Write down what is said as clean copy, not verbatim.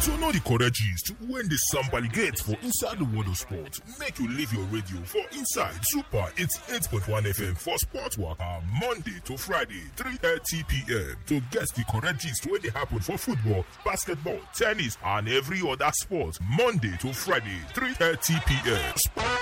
To know the correct gist when the Sambali get for inside the world of sport, make you leave your radio for inside Super 88.1 FM for Sport Waka Monday to Friday 3:30 p.m. to get the correct gist when they happen for football, basketball, tennis and every other sport Monday to Friday 3:30 p.m.